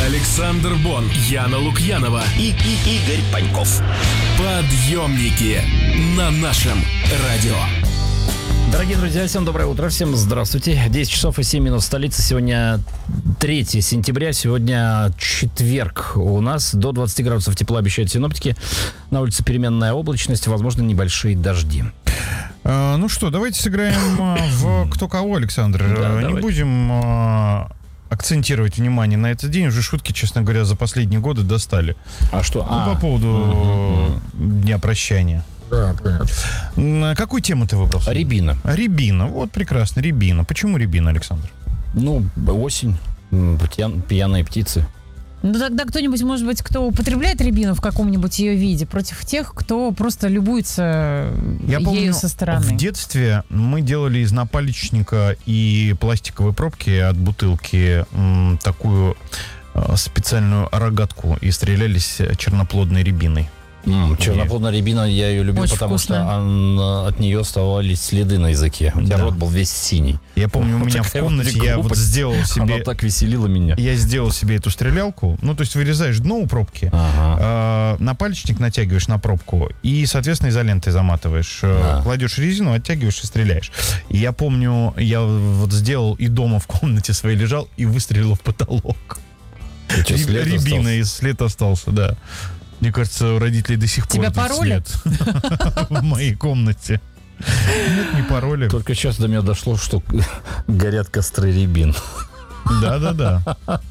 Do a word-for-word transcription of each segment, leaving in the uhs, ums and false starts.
Александр Бон, Яна Лукьянова и, и Игорь Паньков. Подъемники на нашем радио. Дорогие друзья, всем доброе утро, всем здравствуйте. десять часов и семь минут в столице. Сегодня третьего сентября, сегодня четверг. У нас до двадцати градусов тепла обещают синоптики. На улице переменная облачность, возможно, небольшие дожди. А, ну что, давайте сыграем в «Кто кого», Александр. Да, Не давай. будем а, акцентировать внимание на этот день. Уже шутки, честно говоря, за последние годы достали. А что? Ну, А, по поводу угу. Дня прощания. Да, понятно. Какую тему ты выбрал? Рябина. Рябина. Вот прекрасно, рябина. Почему рябина, Александр? Ну, осень, пьян, пьяные птицы. Ну тогда кто-нибудь, может быть, кто употребляет рябину в каком-нибудь ее виде, против тех, кто просто любуется Я ею помню, со стороны. в детстве мы делали из напальчника и пластиковой пробки от бутылки м, такую э, специальную рогатку и стрелялись черноплодной рябиной. М, черноплодная рябина, я ее любил, Очень потому вкусно. что она- от нее оставались следы на языке. У тебя Да. рот был весь синий. Я помню, у Вот меня в такая вот комнате я вот глупость. сделал себе... Она так веселила меня. Я сделал себе эту стрелялку. Ну, то есть вырезаешь дно у пробки, Ага. э, напальчник натягиваешь на пробку и, соответственно, изолентой заматываешь. Э, Да. Кладешь резину, оттягиваешь и стреляешь. И я помню, я вот сделал и дома в комнате своей лежал и выстрелил в потолок. И чё, след Рябина, остался? и след остался, да. Мне кажется, у родителей до сих пор Тебя этот пароли? след в моей комнате. Нет, не пароли. Только сейчас до меня дошло, что горят костры рябин. Да-да-да.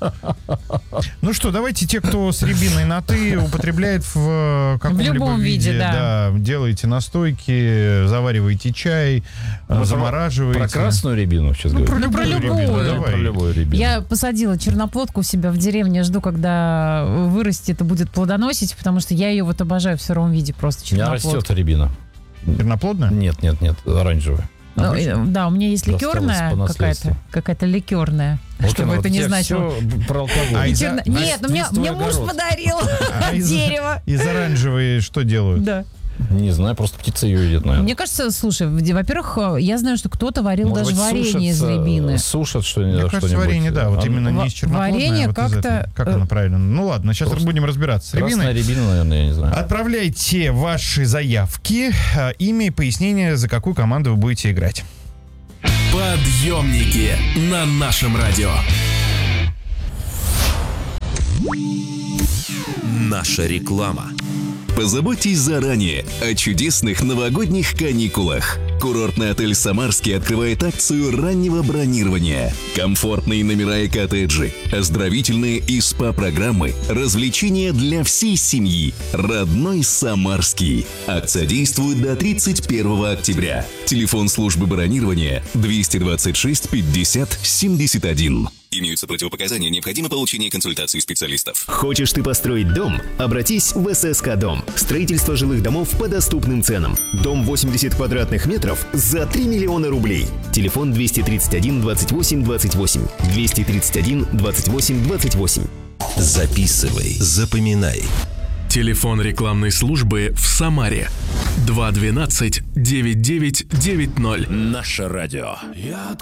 Ну что, давайте те, кто с рябиной на «ты» употребляет в каком-либо любом виде, да. делаете настойки, завариваете чай, Мы замораживаете. Про красную рябину сейчас Ну, говорим. про про любую любую. рябину, Да, давай. Про любую рябину. Я посадила черноплодку у себя в деревне, жду, когда вырастет и будет плодоносить, потому что я ее вот обожаю в сыром виде просто, У меня черноплодку. растет рябина. Черноплодная? Нет, нет, нет, оранжевая. Ну, э, да, у меня есть Досталось ликерная по наследству. какая-то, какая-то ликерная, Вот чтобы она, это вот у не тебя значило. всё про алкоголь. А И из-за- черно- а Нет, ну, мне, весь твой мне муж огород. подарил А из- дерево. Из оранжевой что делают? Да. Не знаю, просто птица ее едет, наверное. Мне кажется, слушай, в- во-первых, я знаю, что кто-то варил Может даже быть, варенье из сушат, э, рябины. Сушат что-нибудь. Мне кажется, что-нибудь. варенье, да, вот А, именно Ва- не из черноплодной, варенье а вот из как-то, этой. Как э, она правильно? Ну ладно, сейчас просто будем разбираться с Красная рябиной. рябина, наверное, я не знаю. Отправляйте ваши заявки, э, имя и пояснение, за какую команду вы будете играть. Подъемники на нашем радио. Наша реклама. Позаботьтесь заранее о чудесных новогодних каникулах. Курортный отель «Самарский» открывает акцию раннего бронирования. Комфортные номера и коттеджи, оздоровительные и СПА-программы, развлечения для всей семьи. Родной «Самарский». Акция действует до тридцать первого октября. Телефон службы бронирования двести двадцать шесть пятьдесят семьдесят один. Имеются противопоказания, необходимо получение консультации специалистов. Хочешь ты построить дом? Обратись в ССК Дом. Строительство жилых домов по доступным ценам. Дом восемьдесят квадратных метров за три миллиона рублей. Телефон двести тридцать один двадцать восемь двадцать восемь. двести тридцать один двадцать восемь двадцать восемь. Записывай, запоминай. Телефон рекламной службы в Самаре. два двенадцать девять девять девять ноль. Наше радио. Я